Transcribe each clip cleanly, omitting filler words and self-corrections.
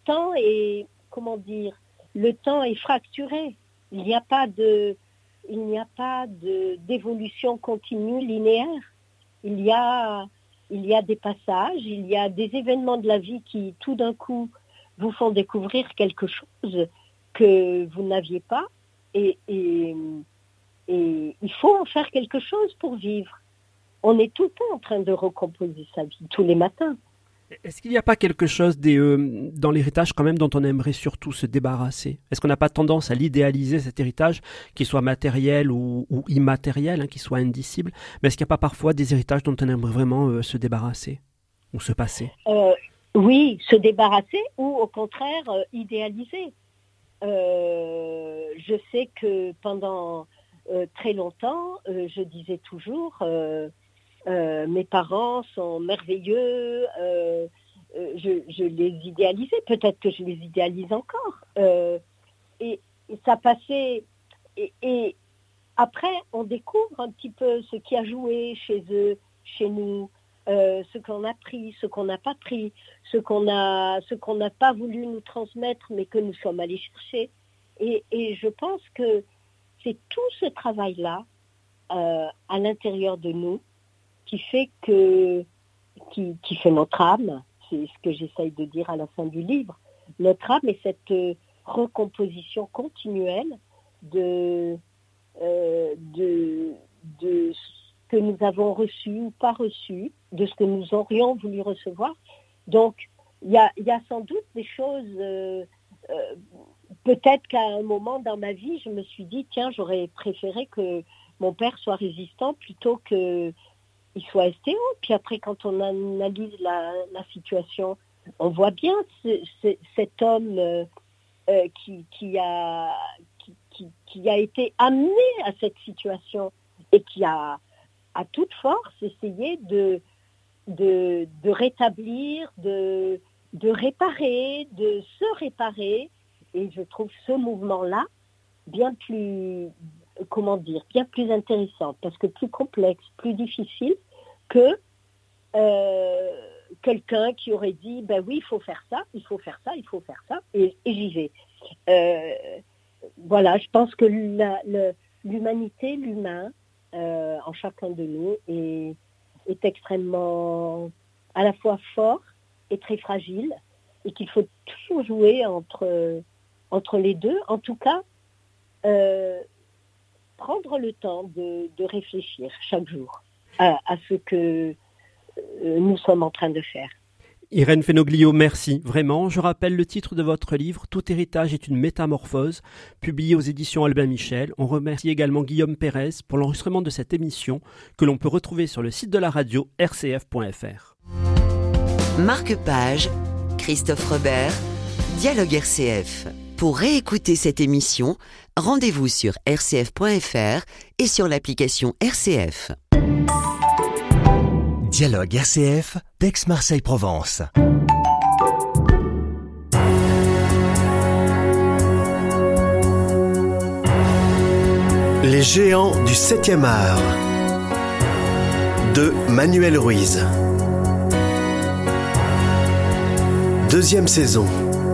temps est, le temps est fracturé. Il n'y a pas d'évolution continue linéaire. Il y a des passages, il y a des événements de la vie qui, tout d'un coup, vous font découvrir quelque chose que vous n'aviez pas. Et il faut en faire quelque chose pour vivre. On est tout le temps en train de recomposer sa vie, tous les matins. Est-ce qu'il n'y a pas quelque chose dans l'héritage quand même dont on aimerait surtout se débarrasser ? Est-ce qu'on n'a pas tendance à l'idéaliser, cet héritage, qu'il soit matériel ou immatériel, qu'il soit indicible ? Mais est-ce qu'il n'y a pas parfois des héritages dont on aimerait vraiment se débarrasser ou se passer ? Oui, se débarrasser ou au contraire idéaliser. Je sais que pendant très longtemps, je disais toujours... mes parents sont merveilleux, je les idéalisais, peut-être que je les idéalise encore. Et ça passait, et après on découvre un petit peu ce qui a joué chez eux, chez nous, ce qu'on a pris, ce qu'on n'a pas pris, ce qu'on n'a pas voulu nous transmettre, mais que nous sommes allés chercher. Et je pense que c'est tout ce travail-là à l'intérieur de nous qui fait notre âme, c'est ce que j'essaye de dire à la fin du livre. Notre âme est cette recomposition continuelle de ce que nous avons reçu ou pas reçu, de ce que nous aurions voulu recevoir. Donc, il y a sans doute des choses, peut-être qu'à un moment dans ma vie, je me suis dit, tiens, j'aurais préféré que mon père soit résistant plutôt qu'il soit STO. Puis après, quand on analyse la situation, on voit bien cet homme qui a été amené à cette situation et qui a à toute force essayé de rétablir, de réparer, de se réparer. Et je trouve ce mouvement-là bien plus intéressant, parce que plus complexe, plus difficile que quelqu'un qui aurait dit, ben oui, il faut faire ça, et j'y vais. Voilà, je pense que l'humanité, l'humain, en chacun de nous, est extrêmement à la fois fort et très fragile, et qu'il faut toujours jouer entre les deux. En tout cas, prendre le temps de réfléchir chaque jour à ce que nous sommes en train de faire. Irène Fenoglio, merci. Vraiment, je rappelle le titre de votre livre, Tout héritage est une métamorphose, publié aux éditions Albin Michel. On remercie également Guillaume Pérez pour l'enregistrement de cette émission que l'on peut retrouver sur le site de la radio rcf.fr. Marque-page, Christophe Robert, Dialogue RCF. Pour réécouter cette émission, rendez-vous sur rcf.fr et sur l'application RCF. Dialogue RCF, d'Aix-Marseille-Provence. Les géants du 7e art de Manuel Ruiz. 2e saison.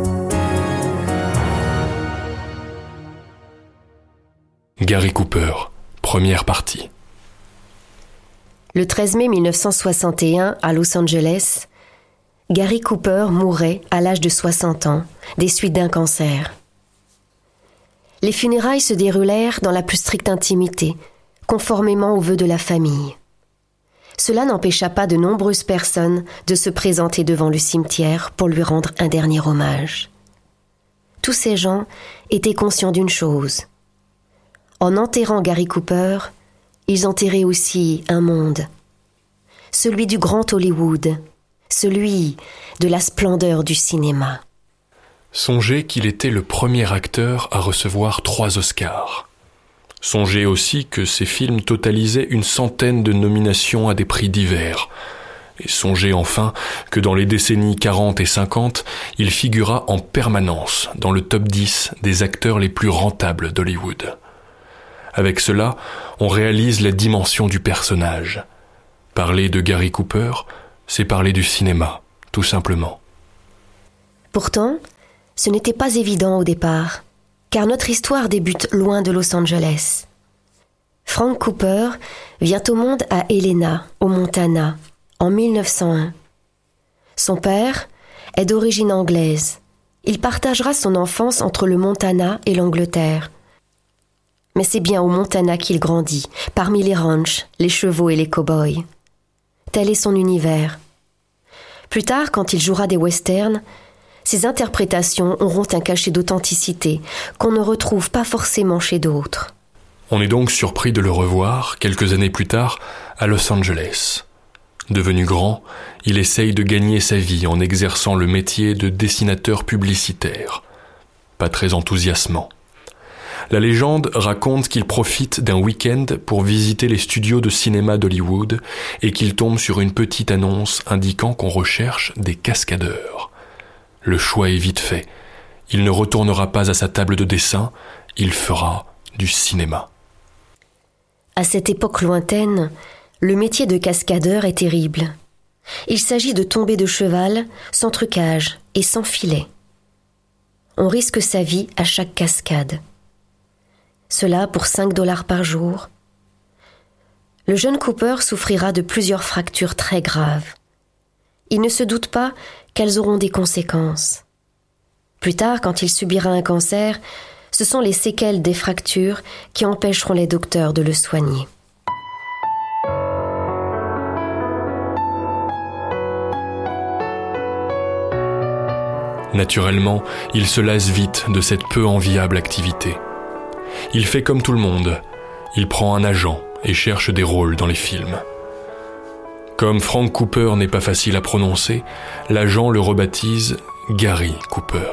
Gary Cooper, première partie. Le 13 mai 1961, à Los Angeles, Gary Cooper mourait à l'âge de 60 ans, des suites d'un cancer. Les funérailles se déroulèrent dans la plus stricte intimité, conformément aux vœux de la famille. Cela n'empêcha pas de nombreuses personnes de se présenter devant le cimetière pour lui rendre un dernier hommage. Tous ces gens étaient conscients d'une chose. En enterrant Gary Cooper, ils enterraient aussi un monde. Celui du grand Hollywood, celui de la splendeur du cinéma. Songez qu'il était le premier acteur à recevoir 3 Oscars. Songez aussi que ses films totalisaient une centaine de nominations à des prix divers. Et songez enfin que dans les décennies 40 et 50, il figura en permanence dans le top 10 des acteurs les plus rentables d'Hollywood. Avec cela, on réalise la dimension du personnage. Parler de Gary Cooper, c'est parler du cinéma, tout simplement. Pourtant, ce n'était pas évident au départ, car notre histoire débute loin de Los Angeles. Frank Cooper vient au monde à Helena, au Montana, en 1901. Son père est d'origine anglaise. Il partagera son enfance entre le Montana et l'Angleterre. Mais c'est bien au Montana qu'il grandit, parmi les ranchs, les chevaux et les cow-boys. Tel est son univers. Plus tard, quand il jouera des westerns, ses interprétations auront un cachet d'authenticité qu'on ne retrouve pas forcément chez d'autres. On est donc surpris de le revoir, quelques années plus tard, à Los Angeles. Devenu grand, il essaye de gagner sa vie en exerçant le métier de dessinateur publicitaire. Pas très enthousiasmant. La légende raconte qu'il profite d'un week-end pour visiter les studios de cinéma d'Hollywood et qu'il tombe sur une petite annonce indiquant qu'on recherche des cascadeurs. Le choix est vite fait. Il ne retournera pas à sa table de dessin, il fera du cinéma. À cette époque lointaine, le métier de cascadeur est terrible. Il s'agit de tomber de cheval, sans trucage et sans filet. On risque sa vie à chaque cascade. Cela pour 5 $ par jour. Le jeune Cooper souffrira de plusieurs fractures très graves. Il ne se doute pas qu'elles auront des conséquences. Plus tard, quand il subira un cancer, ce sont les séquelles des fractures qui empêcheront les docteurs de le soigner. Naturellement, il se lasse vite de cette peu enviable activité. Il fait comme tout le monde. Il prend un agent et cherche des rôles dans les films. Comme Frank Cooper n'est pas facile à prononcer, l'agent le rebaptise Gary Cooper.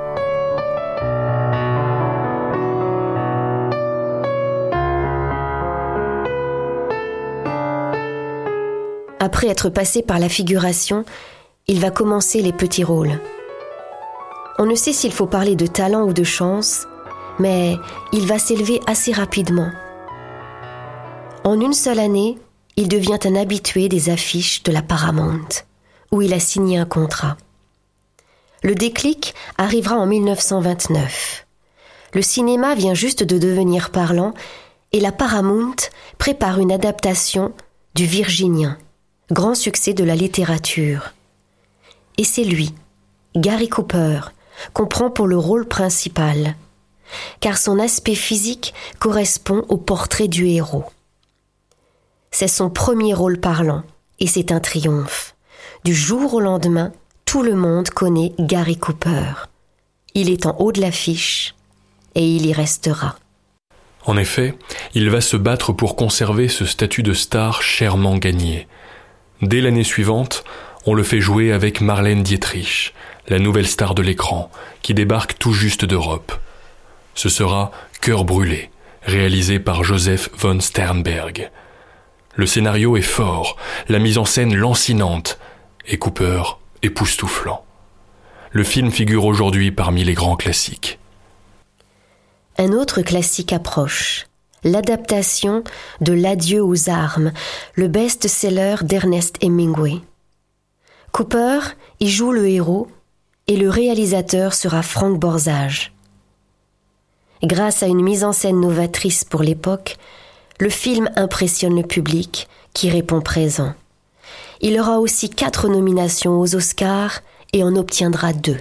Après être passé par la figuration, il va commencer les petits rôles. On ne sait s'il faut parler de talent ou de chance, mais il va s'élever assez rapidement. En une seule année, il devient un habitué des affiches de la Paramount, où il a signé un contrat. Le déclic arrivera en 1929. Le cinéma vient juste de devenir parlant et la Paramount prépare une adaptation du Virginien, grand succès de la littérature. Et c'est lui, Gary Cooper, qu'on prend pour le rôle principal, car son aspect physique correspond au portrait du héros. C'est son premier rôle parlant, et c'est un triomphe. Du jour au lendemain, tout le monde connaît Gary Cooper. Il est en haut de l'affiche, et il y restera. En effet, il va se battre pour conserver ce statut de star chèrement gagné. Dès l'année suivante, on le fait jouer avec Marlène Dietrich, la nouvelle star de l'écran, qui débarque tout juste d'Europe. Ce sera Cœur brûlé, réalisé par Joseph von Sternberg. Le scénario est fort, la mise en scène lancinante, et Cooper époustouflant. Le film figure aujourd'hui parmi les grands classiques. Un autre classique approche, l'adaptation de L'Adieu aux armes, le best-seller d'Ernest Hemingway. Cooper y joue le héros et le réalisateur sera Frank Borzage. Grâce à une mise en scène novatrice pour l'époque, le film impressionne le public qui répond présent. Il aura aussi 4 nominations aux Oscars et en obtiendra 2.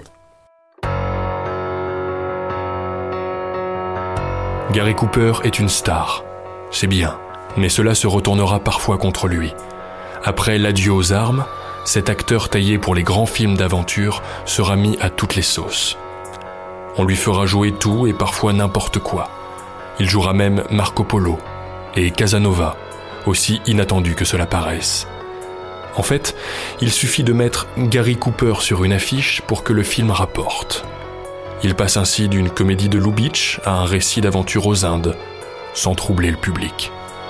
Gary Cooper est une star. C'est bien, mais cela se retournera parfois contre lui. Après L'Adieu aux armes, cet acteur taillé pour les grands films d'aventure sera mis à toutes les sauces. On lui fera jouer tout et parfois n'importe quoi. Il jouera même Marco Polo et Casanova, aussi inattendu que cela paraisse. En fait, il suffit de mettre Gary Cooper sur une affiche pour que le film rapporte. Il passe ainsi d'une comédie de Lubitsch à un récit d'aventure aux Indes, sans troubler le public.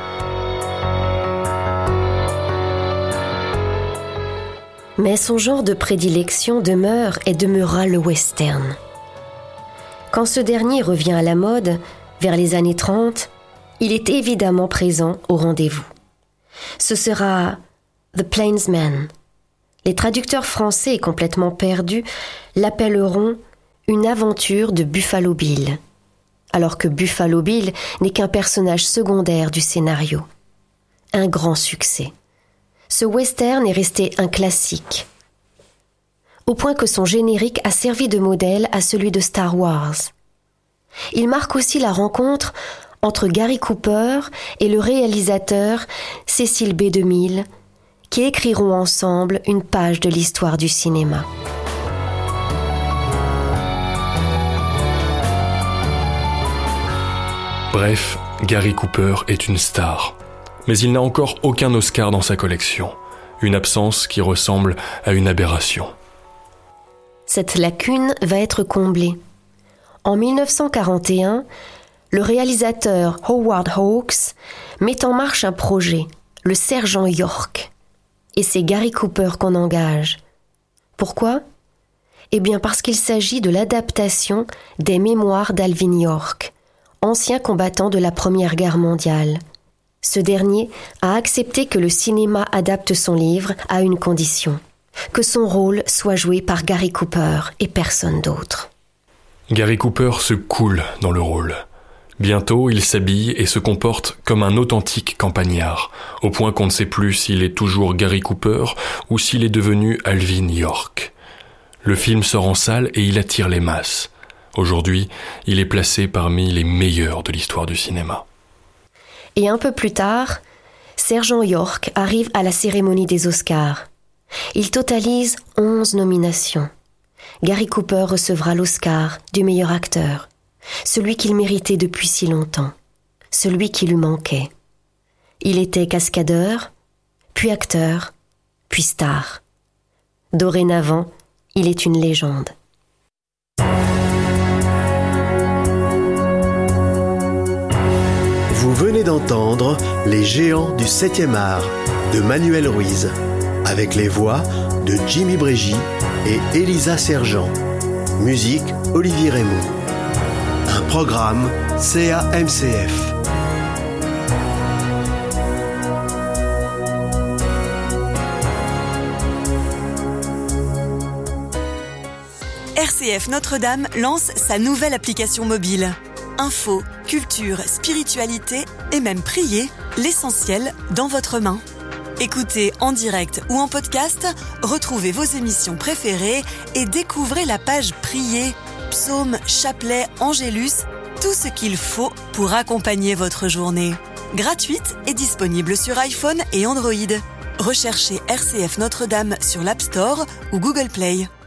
Mais son genre de prédilection demeure et demeurera le western. Quand ce dernier revient à la mode, vers les années 30, il est évidemment présent au rendez-vous. Ce sera The Plainsman. Les traducteurs français complètement perdus l'appelleront une aventure de Buffalo Bill, alors que Buffalo Bill n'est qu'un personnage secondaire du scénario. Un grand succès. Ce western est resté un classique, au point que son générique a servi de modèle à celui de Star Wars. Il marque aussi la rencontre entre Gary Cooper et le réalisateur Cecil B. DeMille, qui écriront ensemble une page de l'histoire du cinéma. Bref, Gary Cooper est une star. Mais il n'a encore aucun Oscar dans sa collection. Une absence qui ressemble à une aberration. Cette lacune va être comblée. En 1941, le réalisateur Howard Hawks met en marche un projet, le Sergent York. Et c'est Gary Cooper qu'on engage. Pourquoi ? Eh bien parce qu'il s'agit de l'adaptation des mémoires d'Alvin York, ancien combattant de la Première Guerre mondiale. Ce dernier a accepté que le cinéma adapte son livre à une condition, que son rôle soit joué par Gary Cooper et personne d'autre. Gary Cooper se coule dans le rôle. Bientôt, il s'habille et se comporte comme un authentique campagnard, au point qu'on ne sait plus s'il est toujours Gary Cooper ou s'il est devenu Alvin York. Le film sort en salle et il attire les masses. Aujourd'hui, il est placé parmi les meilleurs de l'histoire du cinéma. Et un peu plus tard, Sergent York arrive à la cérémonie des Oscars. Il totalise 11 nominations. Gary Cooper recevra l'Oscar du meilleur acteur, celui qu'il méritait depuis si longtemps, celui qui lui manquait. Il était cascadeur, puis acteur, puis star. Dorénavant, il est une légende. Vous venez d'entendre Les Géants du 7e art de Manuel Ruiz, avec les voix de Jimmy Brégy et Elisa Sergent. Musique Olivier Raymond. Un programme CAMCF. RCF Notre-Dame lance sa nouvelle application mobile. Info, culture, spiritualité et même prier, l'essentiel dans votre main. Écoutez en direct ou en podcast, retrouvez vos émissions préférées et découvrez la page Prier, psaumes, chapelets, angélus, tout ce qu'il faut pour accompagner votre journée. Gratuite et disponible sur iPhone et Android. Recherchez RCF Notre-Dame sur l'App Store ou Google Play.